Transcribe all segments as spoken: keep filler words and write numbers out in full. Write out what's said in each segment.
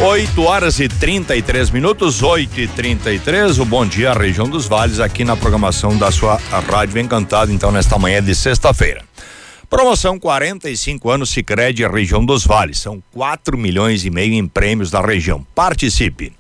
oito horas e trinta e três minutos, oito e trinta e três. O Bom Dia Região dos Vales aqui na programação da sua Rádio Encantado, então nesta manhã de sexta-feira. Promoção quarenta e cinco anos Sicredi Região dos Vales. São quatro milhões e meio em prêmios da região. Participe.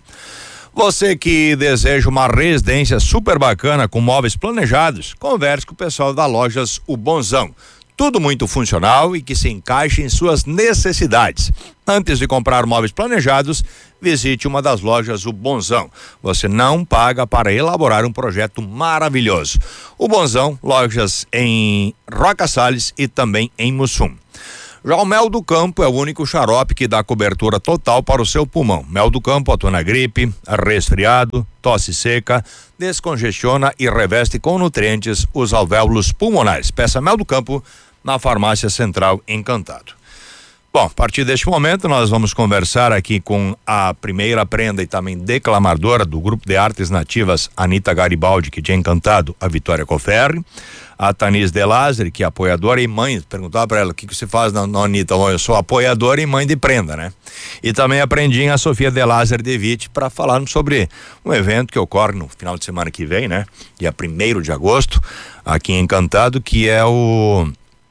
Você que deseja uma residência super bacana com móveis planejados, converse com o pessoal da Lojas O Bonzão. Tudo muito funcional e que se encaixe em suas necessidades. Antes de comprar móveis planejados, visite uma das lojas O Bonzão. Você não paga para elaborar um projeto maravilhoso. O Bonzão, lojas em Roca Salles e também em Mussum. Já o Mel do Campo é o único xarope que dá cobertura total para o seu pulmão. Mel do Campo atua na gripe, resfriado, tosse seca, descongestiona e reveste com nutrientes os alvéolos pulmonares. Peça Mel do Campo na Farmácia Central Encantado. Bom, a partir deste momento nós vamos conversar aqui com a primeira prenda e também declamadora do Grupo de Artes Nativas, Anita Garibaldi, que tinha encantado a Vitória Coferri, a Tanis De Lázari, que é apoiadora e mãe. Perguntava para ela o que, que você faz na, na Anita. Eu sou apoiadora e mãe de prenda, né? E também aprendi a Sofia De Lázari de Witt para falar sobre um evento que ocorre no final de semana que vem, né? Dia primeiro de agosto, aqui em Encantado, que é o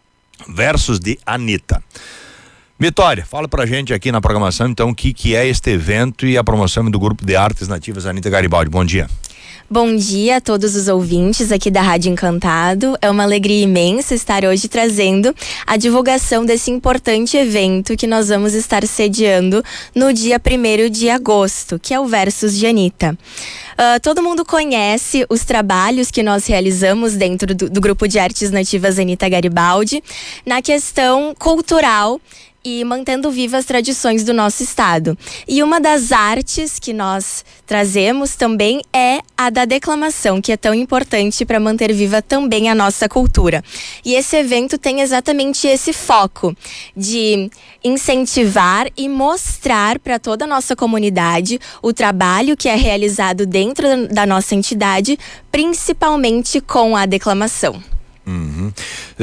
Versos de Anita. Vitória, fala pra gente aqui na programação, então, o que que é este evento e a promoção do Grupo de Artes Nativas Anita Garibaldi. Bom dia. Bom dia a todos os ouvintes aqui da Rádio Encantado. É uma alegria imensa estar hoje trazendo a divulgação desse importante evento que nós vamos estar sediando no dia primeiro de agosto, que é o Versos de Anita. Uh, todo mundo conhece os trabalhos que nós realizamos dentro do, do Grupo de Artes Nativas Anita Garibaldi na questão cultural e mantendo vivas as tradições do nosso estado. E uma das artes que nós trazemos também é a da declamação, que é tão importante para manter viva também a nossa cultura. E esse evento tem exatamente esse foco de incentivar e mostrar para toda a nossa comunidade o trabalho que é realizado dentro da nossa entidade, principalmente com a declamação. Uhum.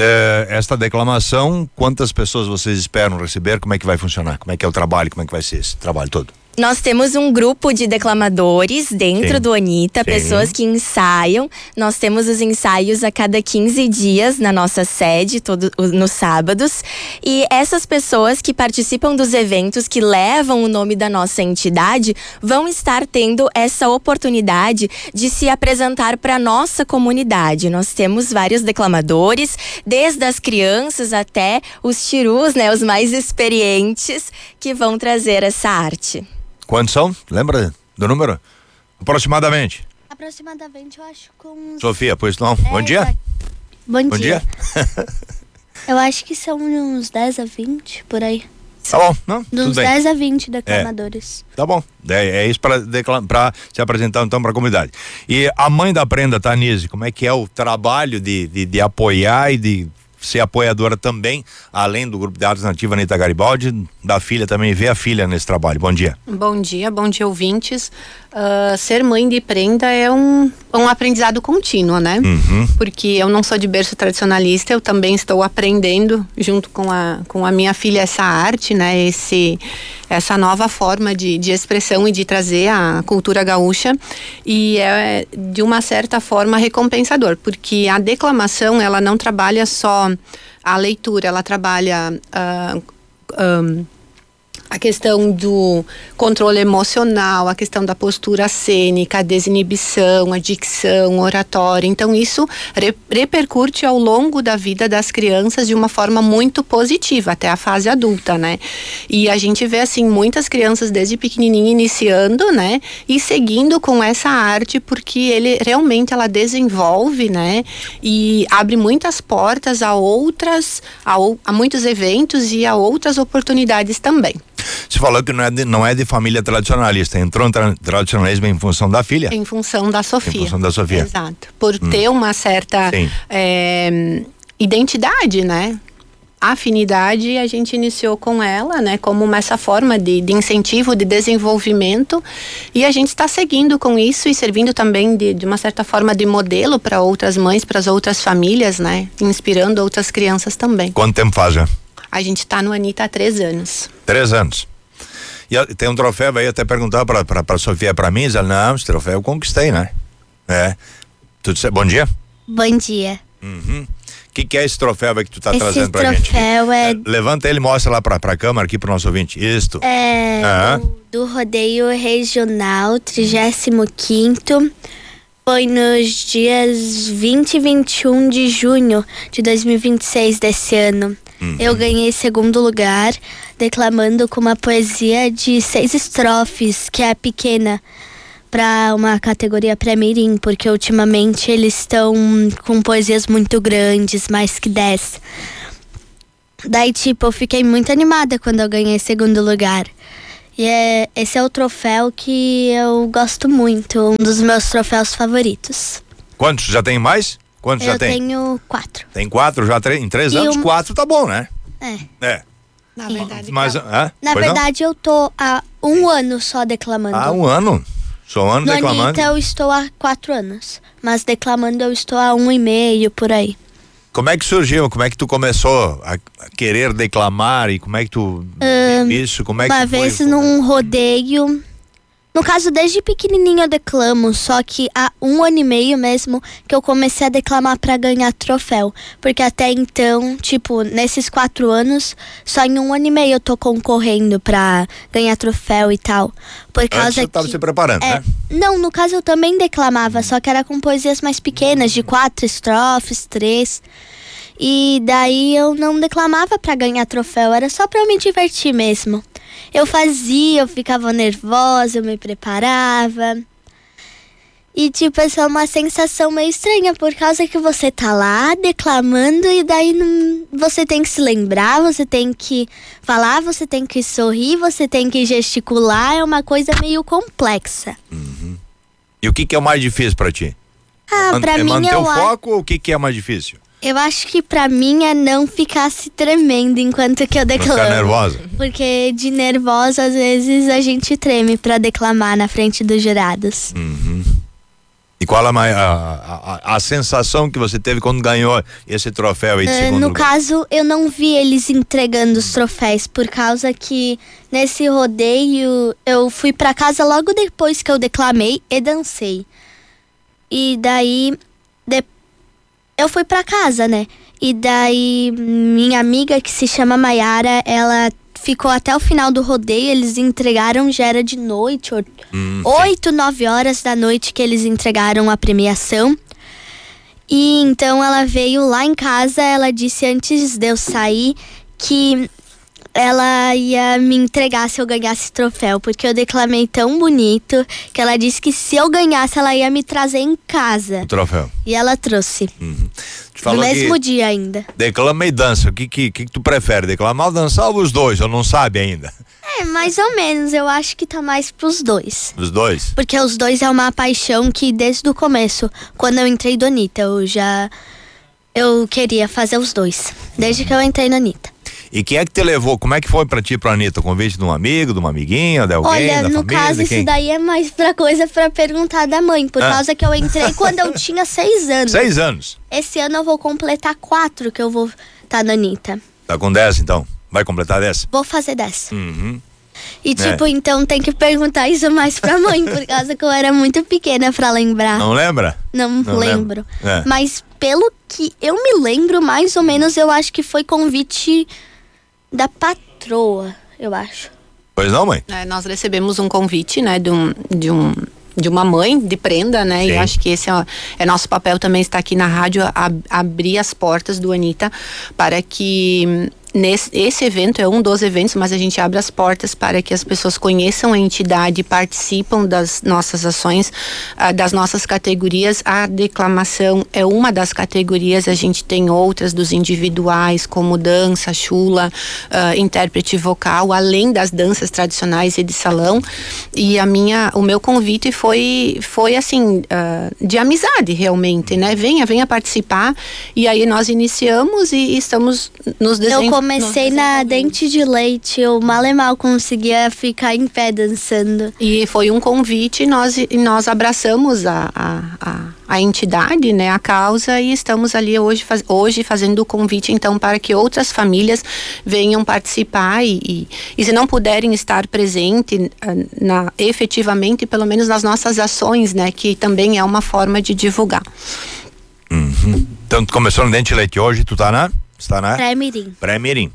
É, esta declamação, quantas pessoas vocês esperam receber? Como é que vai funcionar? Como é que é o trabalho? Como é que vai ser esse trabalho todo? Nós temos um grupo de declamadores dentro Sim. do Anita, Sim. pessoas que ensaiam. Nós temos os ensaios a cada quinze dias na nossa sede, todo, nos sábados. E essas pessoas que participam dos eventos, que levam o nome da nossa entidade, vão estar tendo essa oportunidade de se apresentar para a nossa comunidade. Nós temos vários declamadores, desde as crianças até os tirus, né, os mais experientes, que vão trazer essa arte. Quantos são? Lembra do número? Aproximadamente. Aproximadamente, eu acho com... Sofia, pois não. É, Bom dia. Bom, Bom dia. dia. Eu acho que são uns dez a vinte, por aí. Tá bom, não? De uns dez a vinte declamadores. É. Tá bom. É, é isso para se apresentar então para a comunidade. E a mãe da prenda, Tanise, como é que é o trabalho de, de, de apoiar e de ser apoiadora também, além do Grupo de Artes Nativa Anita Garibaldi, da filha também, ver a filha nesse trabalho. Bom dia. Bom dia, bom dia, ouvintes. Uh, ser mãe de prenda é um, um aprendizado contínuo, né? Uhum. Porque eu não sou de berço tradicionalista, eu também estou aprendendo junto com a, com a minha filha essa arte, né? Esse, essa nova forma de, de expressão e de trazer a cultura gaúcha, e é de uma certa forma recompensador, porque a declamação, ela não trabalha só a leitura, ela trabalha uh, um, a questão do controle emocional, a questão da postura cênica, a desinibição, a dicção, oratória. Então isso re- repercute ao longo da vida das crianças de uma forma muito positiva, até a fase adulta, né? E a gente vê assim muitas crianças desde pequenininha iniciando, né? E seguindo com essa arte, porque ele realmente ela desenvolve, né? E abre muitas portas a outras, a, a muitos eventos e a outras oportunidades também. Você falou que não é de, não é de família tradicionalista, entrou no tra- tradicionalismo em função da filha? Em função da Sofia. Em função da Sofia. Exato. Por hum. ter uma certa é, identidade, né? Afinidade, a gente iniciou com ela, né? Como uma, essa forma de, de incentivo, de desenvolvimento, e a gente está seguindo com isso e servindo também de, de uma certa forma de modelo para outras mães, para as outras famílias, né? Inspirando outras crianças também. Quanto tempo faz já? A gente está no Anita há três anos. Três anos. E tem um troféu aí, até perguntar pra, pra, pra Sofia, pra mim, ela, não, esse troféu eu conquistei, né? É. Tudo certo? Bom dia. Bom dia. Uhum. O que, que é esse troféu aí que tu tá Esse trazendo pra gente? Esse troféu é... é... Levanta ele e mostra lá pra, pra câmera aqui pro nosso ouvinte. Isto. É ah. do, do Rodeio Regional trigésimo quinto. Foi nos dias vinte e vinte e um de junho de dois mil e vinte e seis desse ano. Uhum. Eu ganhei segundo lugar, declamando com uma poesia de seis estrofes, que é pequena, para uma categoria pré-mirim, porque ultimamente eles estão com poesias muito grandes, mais que dez. Daí, tipo, eu fiquei muito animada quando eu ganhei segundo lugar. E é, esse é o troféu que eu gosto muito, um dos meus troféus favoritos. Quantos? Já tem mais? Quantos eu já tem? Eu tenho quatro. Tem quatro já em três e anos? um... Quatro tá bom, né? É. É. Na verdade, Mas, tá... Na pois verdade não? eu tô há um ano só declamando. Há um ano? Só um ano no declamando? Anitta eu estou há quatro anos, mas declamando eu estou há um e meio, por aí. Como é que surgiu? Como é que tu começou a querer declamar e como é que tu... Um, isso, como é que Uma foi? vez num rodeio... No caso, desde pequenininho eu declamo, só que há um ano e meio mesmo que eu comecei a declamar pra ganhar troféu. Porque até então, tipo, nesses quatro anos, só em um ano e meio eu tô concorrendo pra ganhar troféu e tal. Por causa Antes você tava que, se preparando, é, né? Não, no caso eu também declamava, só que era com poesias mais pequenas, de quatro estrofes, três. E daí eu não declamava pra ganhar troféu, era só pra eu me divertir mesmo. Eu fazia, eu ficava nervosa, eu me preparava. E tipo, essa é uma sensação meio estranha, por causa que você tá lá declamando e daí não, você tem que se lembrar, você tem que falar, você tem que sorrir, você tem que gesticular, é uma coisa meio complexa. Uhum. E o que que é o mais difícil pra ti? Ah, Man- pra é mim manter eu o acho... foco ou o que que é mais difícil? Eu acho que pra mim é não ficar se tremendo enquanto que eu Não declamo. ficar nervosa? Porque de nervosa, às vezes, a gente treme pra declamar na frente dos jurados. Uhum. E qual a, mai- a, a, a sensação que você teve quando ganhou esse troféu aí de Uh, segundo no lugar? caso, eu não vi eles entregando os troféus, por causa que nesse rodeio eu fui pra casa logo depois que eu declamei e dancei. E daí... depois eu fui pra casa, né? E daí, minha amiga, que se chama Mayara, ela ficou até o final do rodeio. Eles entregaram, já era de noite, Hum, oito, nove horas da noite que eles entregaram a premiação. E então ela veio lá em casa, ela disse antes de eu sair que ela ia me entregar se eu ganhasse troféu, porque eu declamei tão bonito que ela disse que se eu ganhasse ela ia me trazer em casa. O troféu. E ela trouxe. Uhum. Te No falou mesmo que dia ainda. declama e dança. O que, que, que, que tu prefere? Declamar ou dançar ou os dois? Ou não sabe ainda? É, mais ou menos. Eu acho que tá mais pros dois. Os dois? Porque os dois é uma paixão que desde o começo, quando eu entrei do Anitta, eu já... Eu queria fazer os dois. Desde que eu entrei no Anitta. E quem é que te levou? Como é que foi pra ti, pro Anitta? Convite de um amigo, de uma amiguinha, de alguém, Olha, da no família? caso, de isso quem? daí é mais pra coisa pra perguntar da mãe. Por Ah. causa que eu entrei quando eu tinha seis anos. Seis anos. Esse ano eu vou completar quatro que eu vou estar no Anitta. Tá com dez, então? Vai completar dez? Vou fazer dez. Uhum. E tipo, É. então tem que perguntar isso mais pra mãe, por causa que eu era muito pequena pra lembrar. Não lembra? Não, Não lembro. É. Mas pelo que eu me lembro, mais ou menos, eu acho que foi convite da patroa, eu acho. Pois não, mãe? É, nós recebemos um convite, né, de um, de um de uma mãe de prenda, né? Sim. E acho que esse é, é nosso papel também, estar aqui na rádio, a, abrir as portas do Anitta para que nesse, esse evento é um dos eventos, mas a gente abre as portas para que as pessoas conheçam a entidade, participam das nossas ações, uh, das nossas categorias. A declamação é uma das categorias, a gente tem outras dos individuais, como dança, chula, uh, intérprete vocal, além das danças tradicionais e de salão. E a minha, o meu convite foi, foi assim, uh, de amizade realmente, né? Venha, venha participar. E aí nós iniciamos e, e estamos nos desenvolvendo. comecei na Dente de Leite, eu mal e mal conseguia ficar em pé dançando. E foi um convite, nós, nós abraçamos a, a, a, a entidade, né, a causa, e estamos ali hoje, faz, hoje fazendo o convite, então, para que outras famílias venham participar e, e, e se não puderem estar presente na, efetivamente, pelo menos nas nossas ações, né, que também é uma forma de divulgar. Uhum. Então, tu começou no Dente de Leite hoje, tu tá na? Está na? Pré-mirim. Pré-mirim.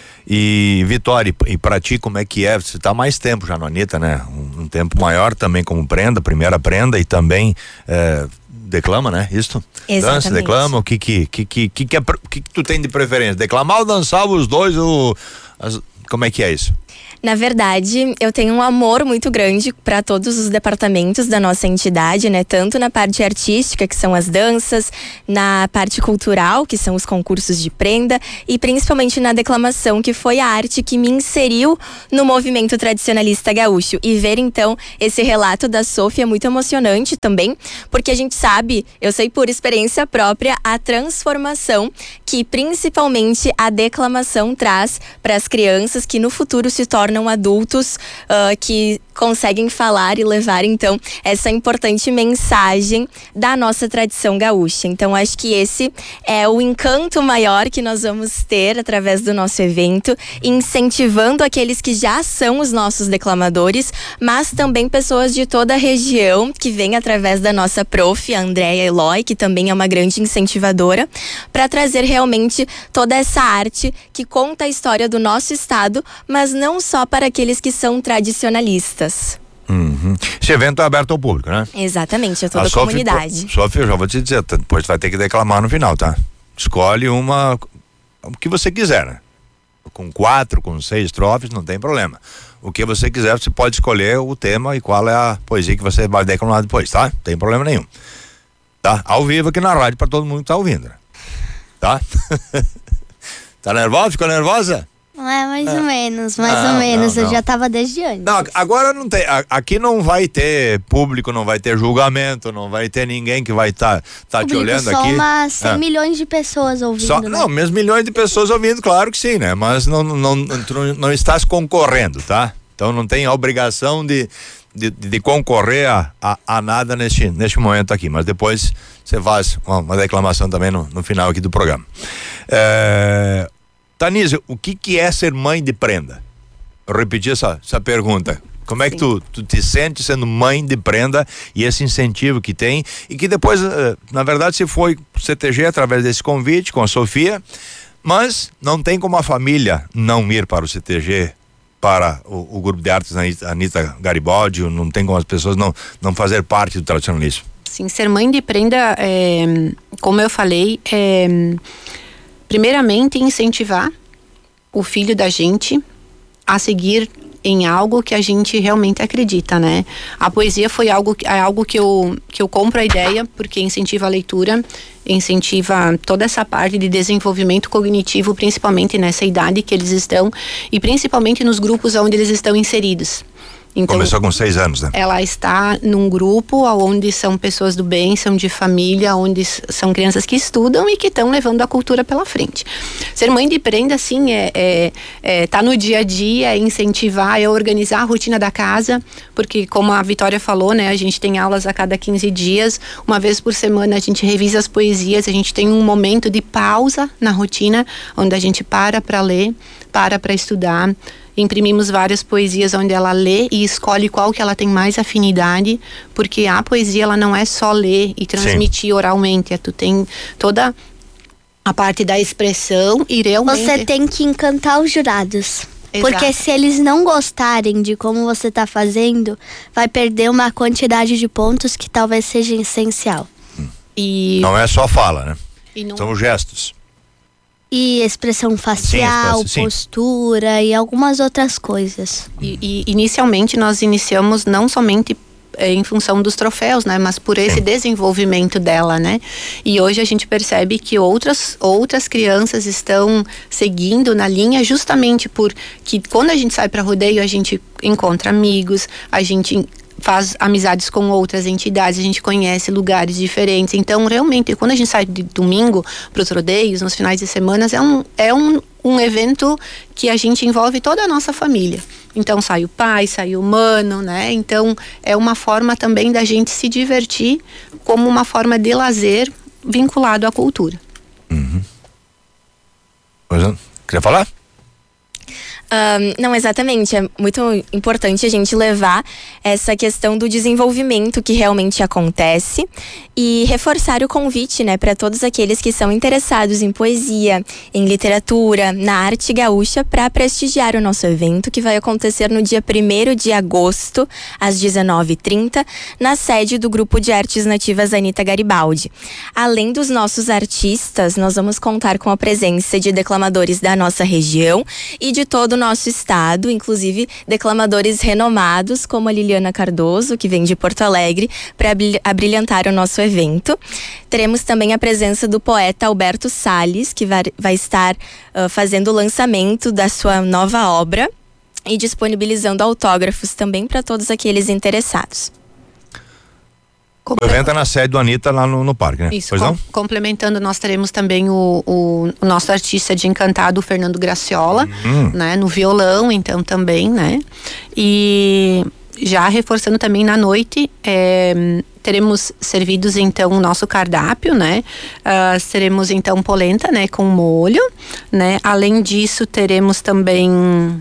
E Vitória, e pra ti como é que é? Você tá mais tempo já no Anitta, né? Um, um tempo maior também como prenda, primeira prenda, e também é, declama, né? Isso? Exatamente. Dança, declama, o que que, que, que, que, que, é, que, que tu tem de preferência? Declamar ou dançar os dois? Ou, as, como é que é isso? Na verdade, eu tenho um amor muito grande para todos os departamentos da nossa entidade, né? Tanto na parte artística, que são as danças, na parte cultural, que são os concursos de prenda, e principalmente na declamação, que foi a arte que me inseriu no movimento tradicionalista gaúcho. E ver, então, esse relato da Sofia é muito emocionante também, porque a gente sabe, eu sei por experiência própria, a transformação que principalmente a declamação traz para as crianças que no futuro se tornam adultos uh, que conseguem falar e levar então essa importante mensagem da nossa tradição gaúcha. Então acho que esse é o encanto maior que nós vamos ter através do nosso evento, incentivando aqueles que já são os nossos declamadores, mas também pessoas de toda a região que vêm através da nossa prof, a Andréia Eloy, que também é uma grande incentivadora, para trazer realmente toda essa arte que conta a história do nosso estado, mas não só para aqueles que são tradicionalistas. Uhum. Esse evento é aberto ao público, né? Exatamente, a toda a, a comunidade. Sofia, eu já vou te dizer, depois vai ter que declamar no final, tá? Escolhe uma, o que você quiser, né? Com quatro, com seis estrofes, não tem problema. O que você quiser, você pode escolher o tema e qual é a poesia que você vai declamar depois, tá? Não tem problema nenhum. Tá? Ao vivo aqui na rádio, para todo mundo que tá ouvindo, né? Tá? Tá nervosa? Ficou nervosa? É, mais ou menos, mais não, ou menos, não, eu não. já tava desde antes. Não, agora não tem, aqui não vai ter público, não vai ter julgamento, não vai ter ninguém que vai estar tá, tá te olhando só aqui. Só umas cem é. milhões de pessoas ouvindo, Só, né? Não, mesmo milhões de pessoas ouvindo, claro que sim, né? Mas não, não, não, tu não, não estás concorrendo, tá? Então não tem a obrigação de, de, de concorrer a, a, a nada neste, neste momento aqui, mas depois você faz uma, uma declamação também no, no final aqui do programa. É... Tanise, o que que é ser mãe de prenda? Eu repeti essa, essa pergunta. Como é Sim. que tu, tu te sente sendo mãe de prenda e esse incentivo que tem e que depois, na verdade, se foi C T G através desse convite com a Sofia, mas não tem como a família não ir para o C T G, para o, o grupo de artes Anitta Garibaldi, não tem como as pessoas não, não fazer parte do tradicionalismo. Sim, ser mãe de prenda, é, como eu falei, é... primeiramente, incentivar o filho da gente a seguir em algo que a gente realmente acredita, né? A poesia foi algo, é algo que eu, que eu compro a ideia, porque incentiva a leitura, incentiva toda essa parte de desenvolvimento cognitivo, principalmente nessa idade que eles estão e principalmente nos grupos onde eles estão inseridos. Então, começou com seis anos, né? Ela está num grupo onde são pessoas do bem, são de família, onde são crianças que estudam e que estão levando a cultura pela frente. Ser mãe de prenda, sim, é, é, é tá no dia a dia, é incentivar, é organizar a rotina da casa, porque como a Vitória falou, né, a gente tem aulas a cada quinze dias, uma vez por semana a gente revisa as poesias, a gente tem um momento de pausa na rotina, onde a gente para para ler, para para estudar. Imprimimos várias poesias onde ela lê e escolhe qual que ela tem mais afinidade, porque a poesia ela não é só ler e transmitir Sim. oralmente, é, tu tem toda a parte da expressão e realmente... Você tem que encantar os jurados. Exato. Porque se eles não gostarem de como você está fazendo, vai perder uma quantidade de pontos que talvez seja essencial. Hum. E... Não é só fala, né? E não... São gestos. E expressão facial, sim, postura sim. e algumas outras coisas. E, e inicialmente nós iniciamos não somente é, em função dos troféus, né, mas por esse sim. desenvolvimento dela, né? E hoje a gente percebe que outras outras crianças estão seguindo na linha justamente porque quando a gente sai para rodeio a gente encontra amigos, a gente faz amizades com outras entidades, a gente conhece lugares diferentes. Então, realmente, quando a gente sai de domingo para os rodeios, nos finais de semana, é um, é um, um evento que a gente envolve toda a nossa família. Então, sai o pai, sai o mano, né? Então, é uma forma também da gente se divertir como uma forma de lazer vinculado à cultura. Uhum. Queria falar? Um, não, exatamente. É muito importante a gente levar essa questão do desenvolvimento que realmente acontece e reforçar o convite, né, para todos aqueles que são interessados em poesia, em literatura, na arte gaúcha, para prestigiar o nosso evento, que vai acontecer no dia primeiro de agosto, às dezenove e trinta, na sede do Grupo de Artes Nativas Anita Garibaldi. Além dos nossos artistas, nós vamos contar com a presença de declamadores da nossa região e de todo o nosso estado, inclusive declamadores renomados como a Liliana Cardoso, que vem de Porto Alegre, para abrilhantar o nosso evento. Teremos também a presença do poeta Alberto Salles, que vai, vai estar uh, fazendo o lançamento da sua nova obra e disponibilizando autógrafos também para todos aqueles interessados. O evento é na sede do Anitta lá no, no parque, né? Isso, pois com, não? complementando, nós teremos também o, o, o nosso artista de encantado, o Fernando Graciola, Hum. né? No violão, então, também, né? E já reforçando também na noite, é, teremos servidos, então, o nosso cardápio, né? Uh, teremos, então, polenta, né? Com molho, né? Além disso, teremos também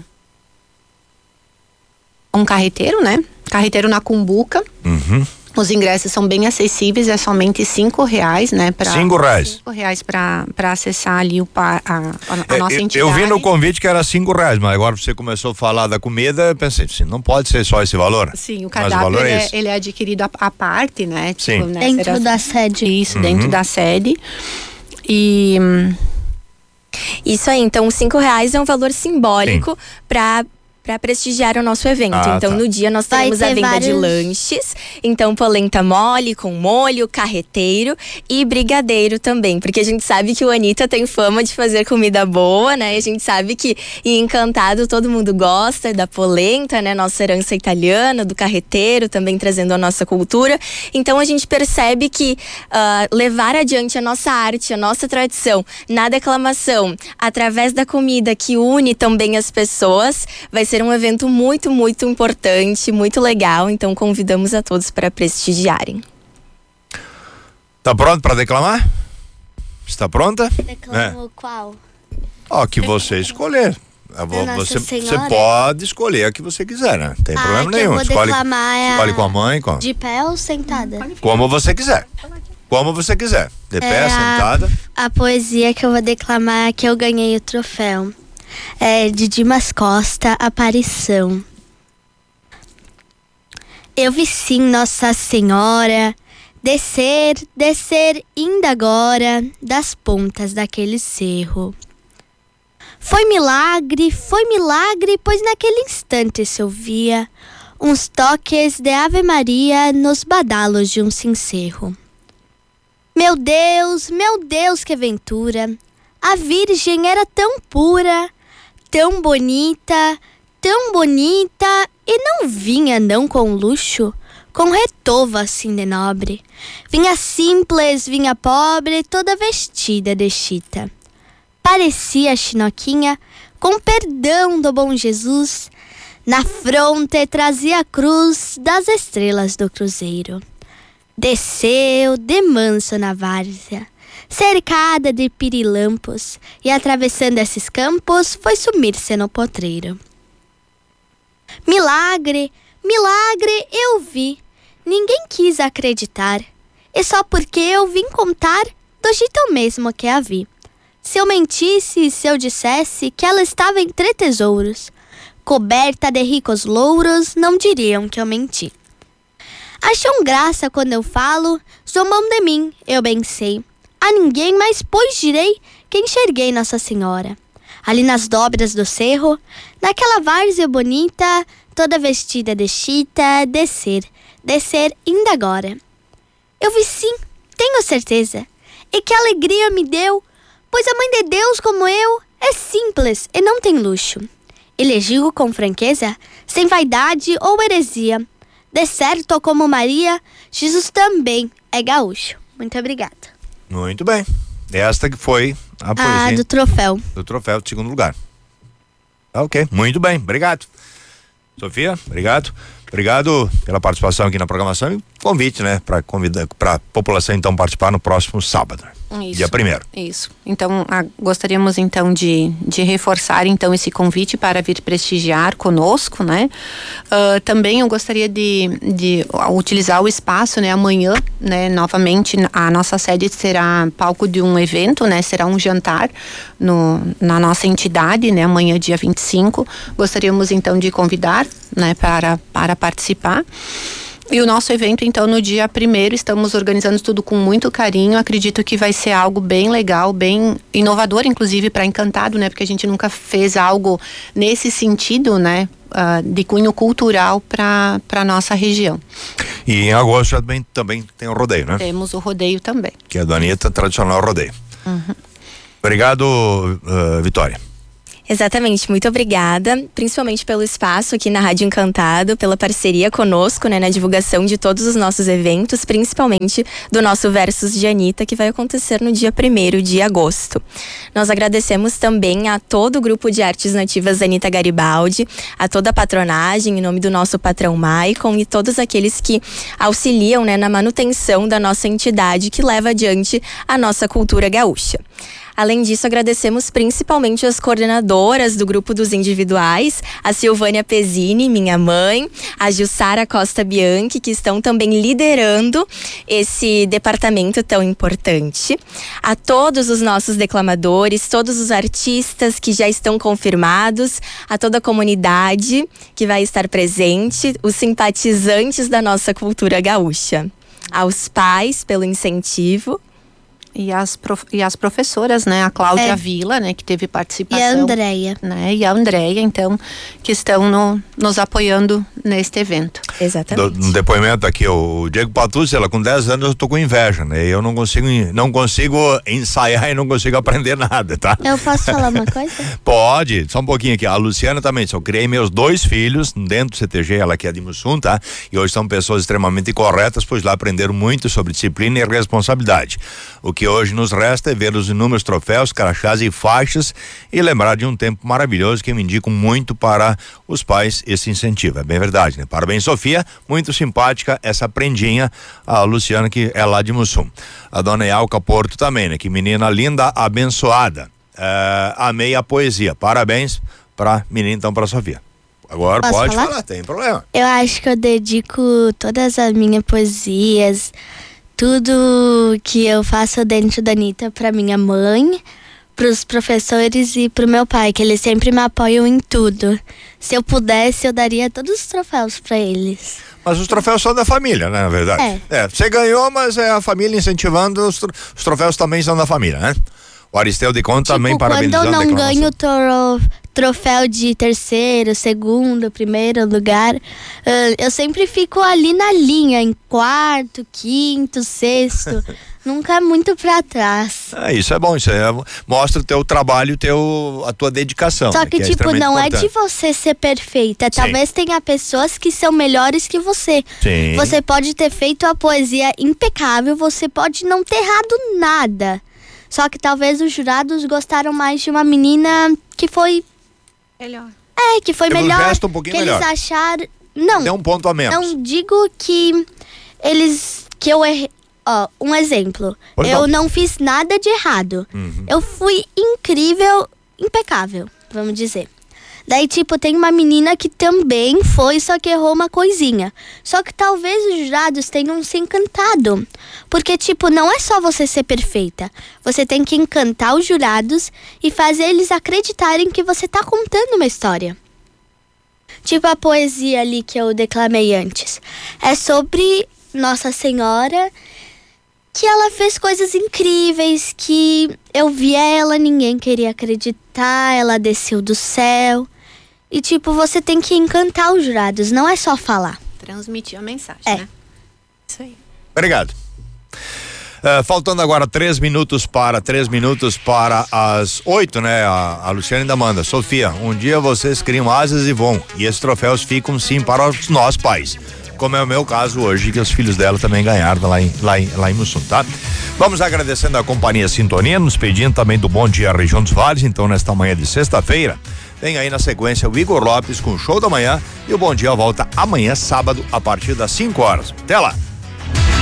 um carreteiro, né? Carreteiro na cumbuca. Uhum. Os ingressos são bem acessíveis, é somente cinco reais, né? Pra, Cinco reais. Cinco reais para acessar ali o, a, a, a É, nossa eu, entidade. eu vi no convite que era cinco reais, mas agora você começou a falar da comida, eu pensei, assim, não pode ser só esse valor. Sim, o Mas o cardápio valor ele é é, esse. ele é adquirido à, à parte, né? Tipo, Sim. né, Dentro será- da sede. Isso, Uhum. dentro da sede. E Isso aí, então os cinco reais é um valor simbólico para para prestigiar o nosso evento. Ah, Então, tá. no dia nós Vai teremos a ter venda de vários- lanches, então polenta mole com molho, carreteiro e brigadeiro também, porque a gente sabe que o Anitta tem fama de fazer comida boa, né? E a gente sabe que em Encantado todo mundo gosta da polenta, né? Nossa herança italiana, do carreteiro, também trazendo a nossa cultura. Então a gente percebe que ah, levar adiante a nossa arte, a nossa tradição na declamação, através da comida que une também as pessoas, vai ser um evento muito, muito importante, muito legal. Então convidamos a todos para prestigiarem. Tá pronto para declamar? Está pronta? Declamo qual? Ó, que você escolher. Eu vou- Da você, Nossa você Senhora? pode escolher a que você quiser, né? Não tem Ah, problema que nenhum. eu vou Escolhe, declamar é a- escolhe com a mãe, com, De pé ou sentada? como você quiser. Como você quiser. De pé, É a- sentada. A poesia que eu vou declamar, que eu ganhei o troféu, é de Dimas Costa, Aparição. Eu vi sim Nossa Senhora descer, descer ainda agora das pontas daquele cerro. Foi milagre, foi milagre, pois naquele instante se ouvia uns toques de Ave Maria nos badalos de um cencerro. Meu Deus, meu Deus, que ventura! A Virgem era tão pura, tão bonita, tão bonita, e não vinha não com luxo, com retova assim de nobre. Vinha simples, vinha pobre, toda vestida de chita. Parecia chinoquinha, com perdão do bom Jesus, na fronte trazia a cruz das estrelas do cruzeiro. Desceu de manso na várzea, cercada de pirilampos, e atravessando esses campos foi sumir-se no potreiro. Milagre, milagre eu vi, ninguém quis acreditar, e só porque eu vim contar do jeito mesmo que a vi. Se eu mentisse, se eu dissesse que ela estava entre tesouros, coberta de ricos louros, não diriam que eu menti. Acham graça quando eu falo, zombam de mim, eu bem sei. A ninguém mais pois direi que enxerguei Nossa Senhora. Ali nas dobras do cerro, naquela várzea bonita, toda vestida de chita, descer, descer ainda agora. Eu vi sim, tenho certeza, e que alegria me deu, pois a Mãe de Deus como eu é simples e não tem luxo. Elegiu com franqueza, sem vaidade ou heresia, dê certo como Maria, Jesus também é gaúcho. Muito obrigada. Muito bem. Esta que foi a poesia Ah, do troféu. do troféu de segundo lugar. Ok, muito bem, obrigado. Sofia, obrigado. Obrigado pela participação aqui na programação e convite, né, para convidar para a população então participar no próximo sábado, Isso, dia primeiro. Isso. Então, a, gostaríamos então de, de reforçar então esse convite para vir prestigiar conosco, né? Uh, também eu gostaria de, de utilizar o espaço, né? Amanhã, né? Novamente a nossa sede será palco de um evento, né? Será um jantar no, na nossa entidade, né? Amanhã, dia vinte e cinco. Gostaríamos então de convidar, né? Para, para participar. E o nosso evento, então, no dia primeiro, estamos organizando tudo com muito carinho. Acredito que vai ser algo bem legal, bem inovador, inclusive, para Encantado, né? Porque a gente nunca fez algo nesse sentido, né? Uh, de cunho cultural para para nossa região. E em agosto também, também tem o rodeio, né? Temos o rodeio também. Que é a do Anitta, tradicional rodeio. Uhum. Obrigado, uh, Vitória. Exatamente, muito obrigada, principalmente pelo espaço aqui na Rádio Encantado, pela parceria conosco, né, na divulgação de todos os nossos eventos, principalmente do nosso Versus de Anitta, que vai acontecer no dia primeiro de agosto. Nós agradecemos também a todo o grupo de artes nativas Anitta Garibaldi, a toda a patronagem, em nome do nosso patrão Maicon e todos aqueles que auxiliam, né, na manutenção da nossa entidade que leva adiante a nossa cultura gaúcha. Além disso, agradecemos principalmente as coordenadoras do grupo dos individuais, a Silvânia Pezzini, minha mãe, a Jussara Costa Bianchi, que estão também liderando esse departamento tão importante. A todos os nossos declamadores, todos os artistas que já estão confirmados, a toda a comunidade que vai estar presente, os simpatizantes da nossa cultura gaúcha. Aos pais pelo incentivo. E as, prof, e as professoras, né? A Cláudia É. Vila, né? Que teve participação. E a Andréia. Né? E a Andréia, então, que estão no, nos apoiando neste evento. Exatamente. Do, no depoimento aqui, o Diego Patucci, ela com dez anos eu tô com inveja, né? Eu não consigo, não consigo ensaiar e não consigo aprender nada, tá? Eu posso falar uma coisa? Pode, só um pouquinho aqui. A Luciana também, só criei meus dois filhos dentro do C T G, ela que é de Mussum, tá? E hoje são pessoas extremamente corretas, pois lá aprenderam muito sobre disciplina e responsabilidade. O que hoje nos resta é ver os inúmeros troféus, crachás e faixas e lembrar de um tempo maravilhoso que me indico muito para os pais esse incentivo. É bem verdade, né? Parabéns, Sofia, muito simpática essa prendinha, a Luciana, que é lá de Mussum. A dona Yalca Porto também, né? Que menina linda, abençoada. É, amei a poesia. Parabéns pra menina, então, pra Sofia. Agora Posso pode falar? falar, tem problema. Eu acho que eu dedico todas as minhas poesias, tudo que eu faço dentro da Anitta pra minha mãe, pros professores e pro meu pai, que eles sempre me apoiam em tudo. Se eu pudesse, eu daria todos os troféus pra eles. Mas os troféus são da família, né, na verdade? É. É, você ganhou, mas é a família incentivando, os, tro- os troféus também são da família, né? O Aristeu de Conta também Tipo, quando parabenizando eu a não declamação. ganho tro- troféu de terceiro, segundo, primeiro lugar, ah, eu sempre fico ali na linha, em quarto, quinto, sexto. Nunca é muito pra trás. É, isso é bom, isso é, mostra o teu trabalho, teu, a tua dedicação. Só né, que, é tipo, extremamente não é de importante. você ser perfeita. Talvez tenha pessoas que são melhores que você. Sim. Você pode ter feito a poesia impecável, você pode não ter errado nada. Só que talvez os jurados gostaram mais de uma menina que foi. Melhor. É, que foi Teve um melhor. gesto um pouquinho que melhor. eles acharam. Não, Deu um ponto a menos. não digo que eles. Que eu errei. Ó, um exemplo. Pois eu não. não fiz nada de errado. Uhum. Eu fui incrível, impecável, vamos dizer. Daí, tipo, tem uma menina que também foi, só que errou uma coisinha. Só que talvez os jurados tenham se encantado. Porque, tipo, não é só você ser perfeita. Você tem que encantar os jurados e fazer eles acreditarem que você tá contando uma história. Tipo a poesia ali que eu declamei antes. É sobre Nossa Senhora, que ela fez coisas incríveis, que eu vi ela, ninguém queria acreditar, ela desceu do céu. E, tipo, você tem que encantar os jurados, não é só falar. Transmitir a mensagem, É. né? Isso aí. Obrigado. Uh, faltando agora três minutos para três minutos para as oito, né? A, a Luciana ainda manda. Sofia, um dia vocês criam asas e voam. E esses troféus ficam sim para os nós pais. como é o meu caso hoje, que os filhos dela também ganharam lá em, lá em, lá em Mussum, tá? Vamos agradecendo a companhia Sintonia, nos pedindo também do Bom Dia Região dos Vales, então nesta manhã de sexta-feira, vem aí na sequência o Igor Lopes com o Show da Manhã e o Bom Dia volta amanhã, sábado, a partir das cinco horas. Até lá!